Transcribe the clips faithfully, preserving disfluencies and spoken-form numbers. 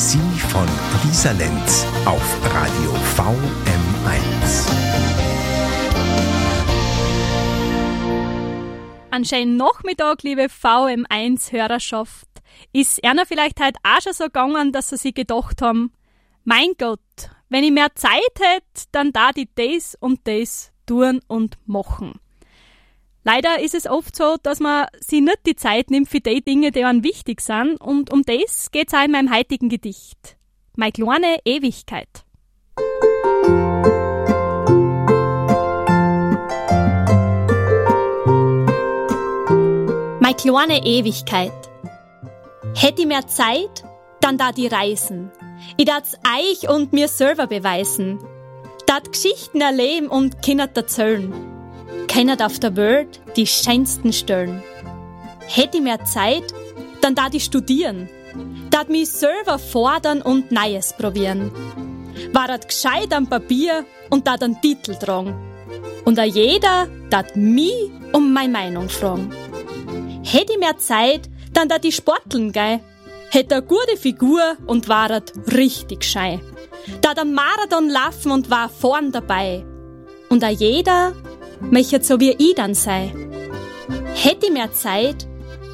Poesie von Lisa Lenz auf Radio V M eins. Einen schönen Nachmittag, liebe V M eins Hörerschaft. Ist einer vielleicht heute auch schon so gegangen, dass sie sich gedacht haben, mein Gott, wenn ich mehr Zeit hätte, dann da die das und das tun und machen. Leider ist es oft so, dass man sich nicht die Zeit nimmt für die Dinge, die einem wichtig sind, und um das geht es auch in meinem heutigen Gedicht. Meine kleine Ewigkeit. Meine kleine Ewigkeit. Hätte ich mehr Zeit, dann da die reisen. Ich darf's euch und mir selber beweisen. Dat Geschichten erleben und Kinder erzählen. Kennt auf der Welt die schönsten Stellen. Hätte ich mehr Zeit, dann da die studieren. Dat mich selber fordern und Neues probieren. War dat gescheit am Papier und dat einen Titel tragen. Und a jeder dat mich um meine Meinung fragen. Hätte ich mehr Zeit, dann da die Sporteln gei. Hätte a gute Figur und war dat richtig schei. Da am Marathon laufen und war vorn dabei. Und a jeder möchte so wie ich dann sei. Hätte ich mehr Zeit,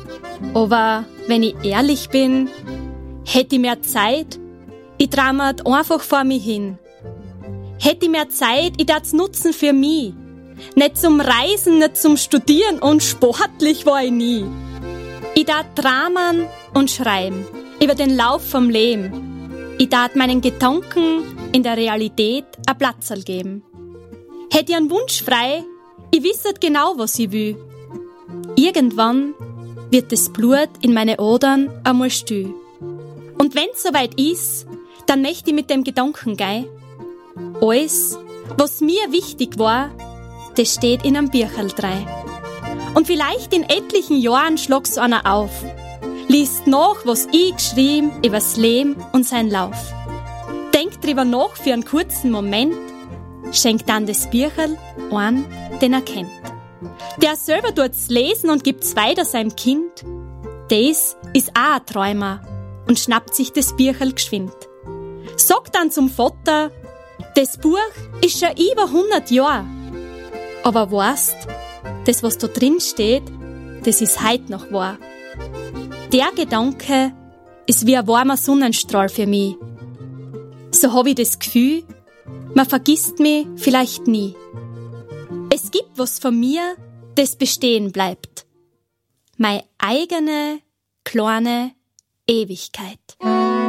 aber wenn ich ehrlich bin, hätte ich mehr Zeit, ich dramat einfach vor mich hin. Hätte ich mehr Zeit, ich darf's nutzen für mich. Nicht zum Reisen, nicht zum Studieren und sportlich war ich nie. Ich darf dramen und schreiben über den Lauf vom Leben. Ich darf meinen Gedanken in der Realität ein Platzerl geben. Hätte ich einen Wunsch frei, ich wüsste genau, was ich will. Irgendwann wird das Blut in meine Adern einmal still. Und wenn's soweit ist, dann möchte ich mit dem Gedanken gehen. Alles, was mir wichtig war, das steht in einem Bücherl drei. Und vielleicht in etlichen Jahren schlagt's einer auf, liest nach, was ich geschrieben übers Leben und sein Lauf. Denkt drüber nach für einen kurzen Moment, schenkt dann das Bücherl an, den er kennt. Der selber tut's lesen und gibt's weiter seinem Kind. Das ist auch ein Träumer und schnappt sich das Bücherl geschwind. Sagt dann zum Vater, das Buch ist schon über hundert Jahre. Aber weißt, das, was da drin steht, das ist heut noch wahr. Der Gedanke ist wie ein warmer Sonnenstrahl für mich. So hab ich das Gefühl, man vergisst mich vielleicht nie. Es gibt was von mir, das bestehen bleibt. Meine eigene, kleine Ewigkeit.